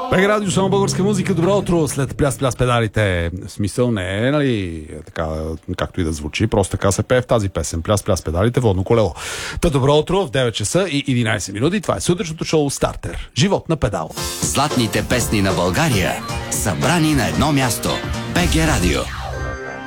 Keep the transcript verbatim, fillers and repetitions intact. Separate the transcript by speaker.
Speaker 1: Бега радио, само българска музика. Добро утро след пляс-пляс педалите. Смисъл не е, нали, така, както и да звучи. Просто така се пее в тази песен. Пляс-пляс педалите, водно колело. Та добро утро в девет часа и единайсет минути. Това е сутрешното шоу Стартер. Живот на педал.
Speaker 2: Златните песни на България, събрани на едно място. БГ Радио.